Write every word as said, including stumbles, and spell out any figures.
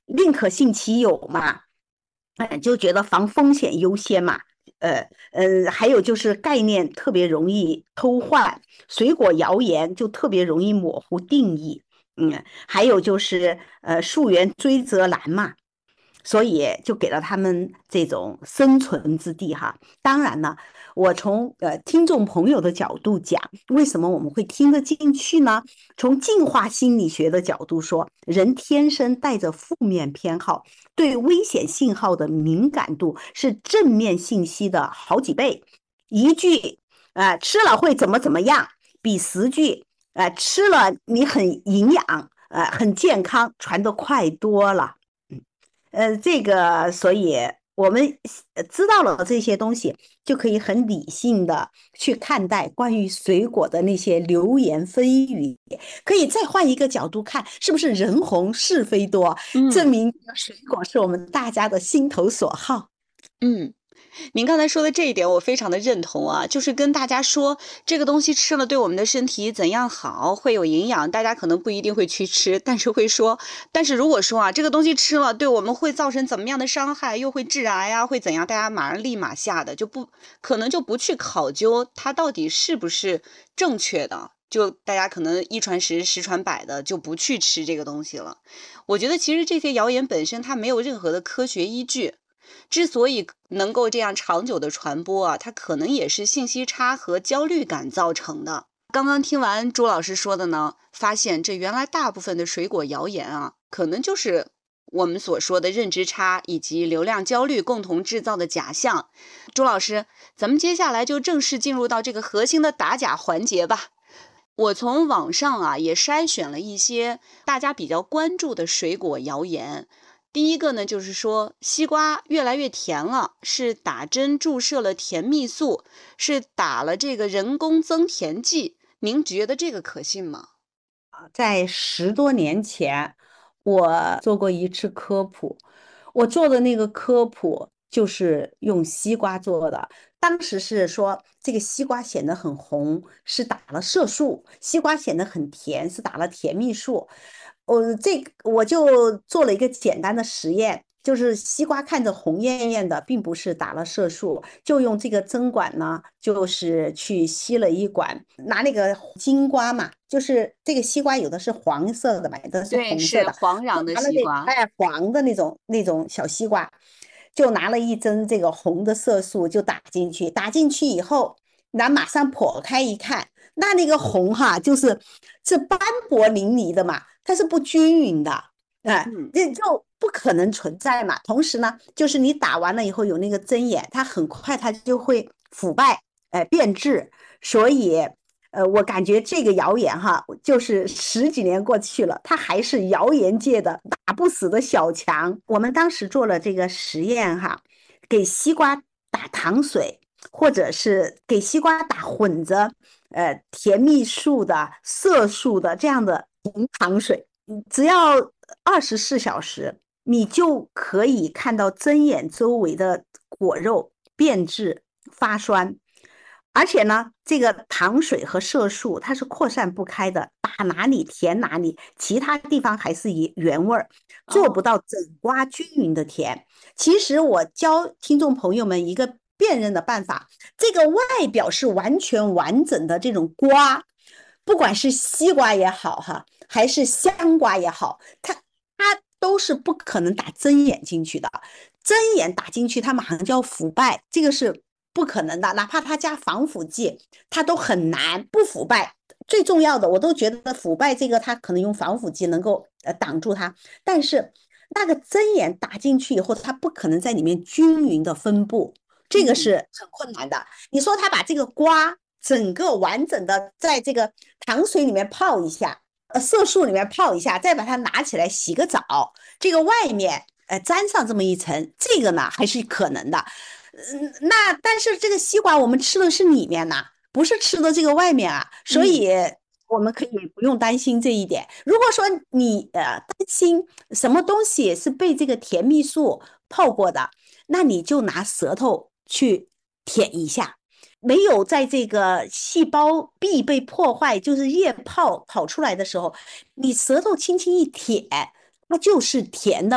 宁可信其有嘛，哎，就觉得防风险优先嘛。呃呃，还有就是概念特别容易偷换，水果谣言就特别容易模糊定义。嗯，还有就是呃，溯源追责难嘛，所以就给了他们这种生存之地哈。当然呢，我从呃听众朋友的角度讲，为什么我们会听得进去呢？从进化心理学的角度说，人天生带着负面偏好，对危险信号的敏感度是正面信息的好几倍。一句呃吃了会怎么怎么样，比十句呃吃了你很营养呃很健康传得快多了。呃，这个，所以我们呃知道了这些东西，就可以很理性的去看待关于水果的那些流言蜚语，可以再换一个角度看，是不是人红是非多，证嗯明水果是我们大家的心头所好。 嗯。您刚才说的这一点，我非常的认同啊，就是跟大家说这个东西吃了对我们的身体怎样好，会有营养，大家可能不一定会去吃，但是会说，但是如果说啊，这个东西吃了对我们会造成怎么样的伤害，又会致癌呀，会怎样，大家马上立马下的就不可能就不去考究它到底是不是正确的。就大家可能一传十，十传百的就不去吃这个东西了。我觉得其实这些谣言本身它没有任何的科学依据，之所以能够这样长久的传播啊，它可能也是信息差和焦虑感造成的。刚刚听完朱老师说的呢，发现这原来大部分的水果谣言啊，可能就是我们所说的认知差以及流量焦虑共同制造的假象。朱老师，咱们接下来就正式进入到这个核心的打假环节吧。我从网上啊也筛选了一些大家比较关注的水果谣言。第一个呢，就是说西瓜越来越甜了，是打针注射了甜蜜素，是打了这个人工增甜剂。您觉得这个可信吗？ 在十多年前，我做过一次科普，我做的那个科普就是用西瓜做的。当时是说这个西瓜显得很红，是打了色素；西瓜显得很甜，是打了甜蜜素。我这个我就做了一个简单的实验，就是西瓜看着红艳艳的，并不是打了色素，就用这个针管呢，就是去吸了一管，拿那个金瓜嘛，就是这个西瓜有的是黄色的嘛，有的是对， 红色的， 是黄瓤的就拿了那西瓜。 哎黄的那种那种小西瓜，就拿了一针这个红的色素就打进去，打进去以后，然后马上剖开一看，那那个红哈，就是是斑驳淋漓的嘛，它是不均匀的。哎， 嗯。 这就不可能存在嘛。同时呢，就是你打完了以后有那个针眼，它很快它就会腐败，哎、呃变质。所以，呃，我感觉这个谣言哈，就是十几年过去了，它还是谣言界的打不死的小强。我们当时做了这个实验哈，给西瓜打糖水，或者是给西瓜打混着呃甜蜜素的、色素的这样的红糖水。只要二十四小时，你就可以看到针眼周围的果肉变质、发酸，而且呢，这个糖水和色素它是扩散不开的，打哪里甜哪里，其他地方还是以原味儿，做不哦。 到整瓜均匀的甜。其实我教听众朋友们一个辨认的办法，这个外表是完全完整的这种瓜，不管是西瓜也好哈，还是香瓜也好，它它都是不可能打针眼进去的，针眼打进去它马上就要腐败，这个是不可能的，哪怕它加防腐剂，它都很难不腐败。最重要的，我都觉得腐败这个它可能用防腐剂能够呃挡住它，但是那个针眼打进去以后，它不可能在里面均匀的分布，这个嗯。 是很困难的。你说他把这个瓜整个完整的在这个糖水里面泡一下，呃，色素里面泡一下，再把它拿起来洗个澡，这个外面呃沾上这么一层，这个呢还是可能的。嗯，那但是这个西瓜我们吃的是里面呐，不是吃的这个外面啊，所嗯。 以我们可以不用担心这一点。如果说你呃担心什么东西是被这个甜蜜素泡过的，那你就拿舌头去舔一下，没有在这个细胞壁被破坏，就是液泡跑出来的时候，你舌头轻轻一舔，它就是甜的。